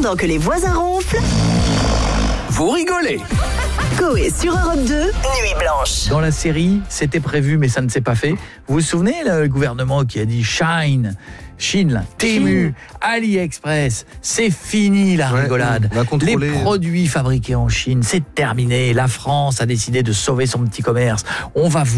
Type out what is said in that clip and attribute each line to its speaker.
Speaker 1: Pendant que les voisins ronflent,
Speaker 2: Vous rigolez.
Speaker 1: Coé sur Europe 2, Nuit Blanche.
Speaker 3: Dans la série, c'était prévu, mais ça ne s'est pas fait. Vous vous souvenez, le gouvernement qui a dit Chine, Temu, AliExpress, c'est fini la rigolade. Les produits fabriqués en Chine, c'est terminé. La France a décidé de sauver son petit commerce. On va vous